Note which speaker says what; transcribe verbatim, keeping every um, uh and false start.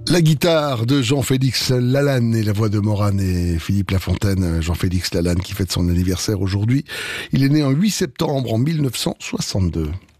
Speaker 1: La guitare de Jean-Félix Lalanne et la voix de Morane et Philippe Lafontaine. Jean-Félix Lalanne qui fête son anniversaire aujourd'hui. Il est né en huit septembre en mille neuf cent soixante-deux.